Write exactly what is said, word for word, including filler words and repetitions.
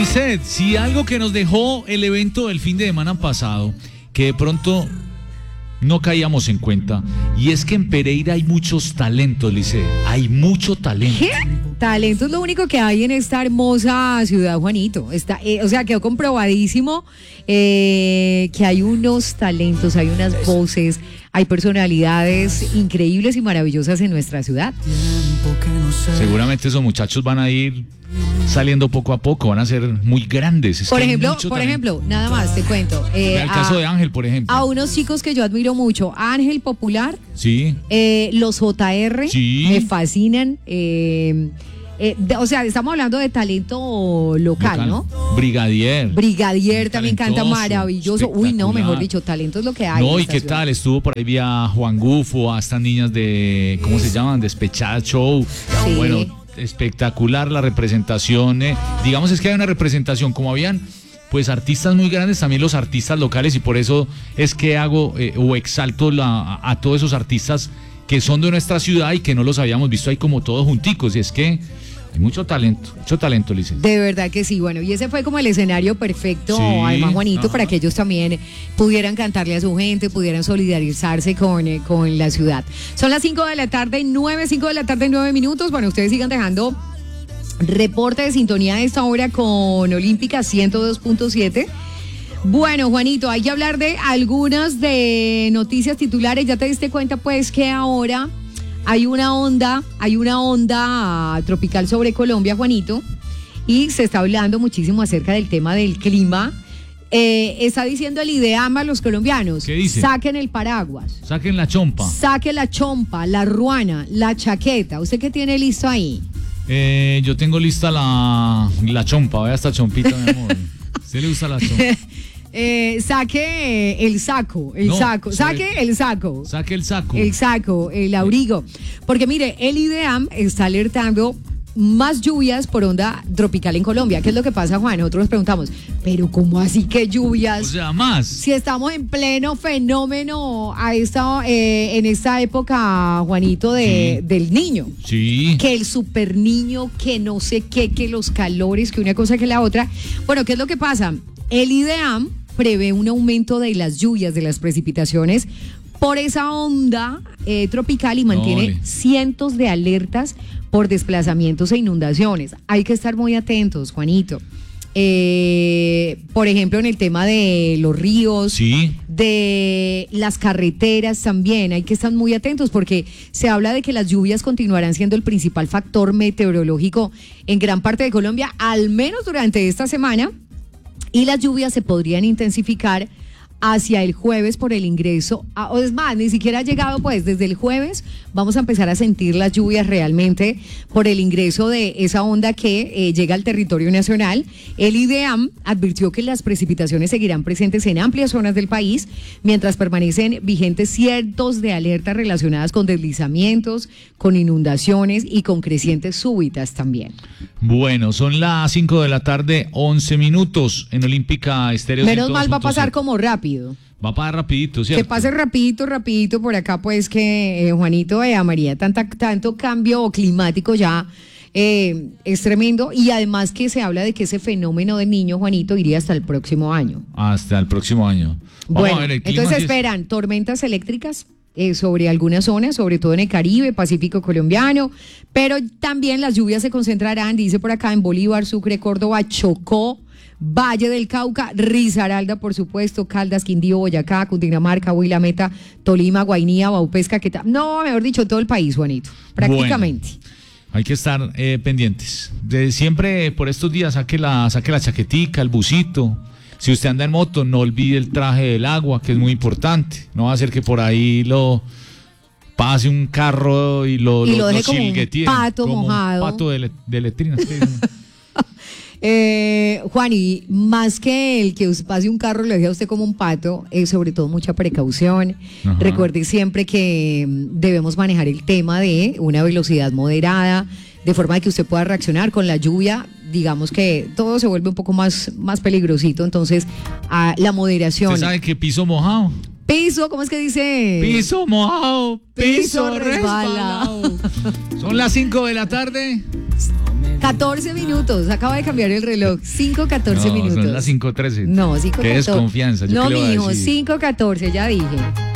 Lisset, si algo que nos dejó el evento del fin de semana pasado, que de pronto no caíamos en cuenta, y es que en Pereira hay muchos talentos, Lisset, hay mucho talento. ¿Qué? Talento es lo único que hay en esta hermosa ciudad, Juanito. Está, eh, o sea, quedó comprobadísimo eh, que hay unos talentos, hay unas voces, hay personalidades increíbles y maravillosas en nuestra ciudad. Seguramente esos muchachos van a ir saliendo poco a poco, van a ser muy grandes. Es por que ejemplo, por talento. ejemplo, nada más te cuento. Eh, el caso a, de Ángel, por ejemplo. A unos chicos que yo admiro mucho, Ángel Popular, sí, eh, los J R, sí, me fascinan. Eh, eh, de, o sea, estamos hablando de talento local, local. ¿no? Brigadier. Brigadier también canta maravilloso. Uy, no, mejor dicho, talento es lo que hay. No, y qué ciudad. Tal, estuvo por ahí vía Juan Gufo, a estas niñas de, ¿cómo se llaman? Despechada Show. Sí. Bueno, espectacular la representación, eh. digamos es que hay una representación, como habían pues artistas muy grandes, también los artistas locales, y por eso es que hago eh, o exalto la, a, a todos esos artistas que son de nuestra ciudad y que no los habíamos visto ahí como todos junticos, y es que hay mucho talento, mucho talento, Lice. De verdad que sí, bueno, y ese fue como el escenario perfecto, sí, además, Juanito, ajá, para que ellos también pudieran cantarle a su gente, pudieran solidarizarse con, eh, con la ciudad. Son las cinco de la tarde, nueve, cinco de la tarde, nueve minutos. Bueno, ustedes sigan dejando reporte de sintonía a esta hora con Olímpica ciento dos punto siete. Bueno, Juanito, hay que hablar de algunas de noticias titulares. Ya te diste cuenta, pues, que ahora hay una onda, hay una onda tropical sobre Colombia, Juanito, y se está hablando muchísimo acerca del tema del clima. Eh, está diciendo el IDEAM a los colombianos: ¿qué dice? Saquen el paraguas, saquen la chompa, saquen la chompa, la ruana, la chaqueta. ¿Usted qué tiene listo ahí? Eh, yo tengo lista la, la chompa, vea esta chompita, mi amor. ¿Usted le gusta la chompa? Eh, saque el saco, el no, saco, saque sobre, el saco. Saque el saco. El saco, el abrigo. Porque mire, el IDEAM está alertando más lluvias por onda tropical en Colombia. ¿Qué es lo que pasa, Juan? Nosotros nos preguntamos, ¿pero cómo así que lluvias? O sea, más. Si estamos en pleno fenómeno a esta, eh, en esta época, Juanito, de, sí. del niño. Sí. Que el super niño, que no sé qué, que los calores, que una cosa que la otra. Bueno, ¿qué es lo que pasa? El IDEAM prevé un aumento de las lluvias, de las precipitaciones por esa onda eh, tropical, y mantiene no, cientos de alertas por desplazamientos e inundaciones. Hay que estar muy atentos, Juanito. Eh, por ejemplo, en el tema de los ríos, sí, de las carreteras también, hay que estar muy atentos porque se habla de que las lluvias continuarán siendo el principal factor meteorológico en gran parte de Colombia, al menos durante esta semana. Y las lluvias se podrían intensificar hacia el jueves por el ingreso, a, o es más, ni siquiera ha llegado, pues desde el jueves vamos a empezar a sentir las lluvias realmente por el ingreso de esa onda que eh, llega al territorio nacional. El IDEAM advirtió que las precipitaciones seguirán presentes en amplias zonas del país, mientras permanecen vigentes cientos de alertas relacionadas con deslizamientos, con inundaciones y con crecientes súbitas también. Bueno, son las cinco de la tarde, once minutos en Olímpica Estéreo. Menos mal va a pasar como rápido. Va a pasar rapidito, ¿cierto? Que pase rapidito, rapidito por acá, pues que eh, Juanito, eh, María, tanta, tanto cambio climático ya eh, es tremendo, y además que se habla de que ese fenómeno del niño, Juanito, iría hasta el próximo año. Hasta el próximo año. Vamos bueno, a ver, el clima entonces sí esperan es... tormentas eléctricas eh, sobre algunas zonas, sobre todo en el Caribe, Pacífico colombiano, pero también las lluvias se concentrarán, dice por acá, en Bolívar, Sucre, Córdoba, Chocó, Valle del Cauca, Risaralda, por supuesto, Caldas, Quindío, Boyacá, Cundinamarca, Huila, Meta, Tolima, Guainía, Baupesca, que no, mejor dicho, todo el país, Juanito, prácticamente. Bueno, hay que estar eh, pendientes. De siempre por estos días saque la, saque la chaquetica, el busito. Si usted anda en moto, no olvide el traje del agua, que es muy importante. No va a ser que por ahí lo pase un carro y lo, y lo, lo deje lo como un pato como mojado. Un pato de, de letrina. Eh, Juan, y más que el que pase un carro le deje a usted como un pato, es sobre todo mucha precaución. Ajá. Recuerde siempre que debemos manejar el tema de una velocidad moderada, de forma de que usted pueda reaccionar con la lluvia. Digamos que todo se vuelve un poco más, más peligrosito, entonces a la moderación. ¿Usted sabe qué piso mojado? Piso, ¿cómo es que dice? Piso mojado, piso, Piso resbalado. resbalado. Son las cinco de la tarde. catorce minutos, acaba de cambiar el reloj. cinco catorce No, minutos. son las cinco trece. No, cinco Qué catorce. desconfianza. ¿Yo No, qué le voy a mijo, decir? cinco catorce, ya dije.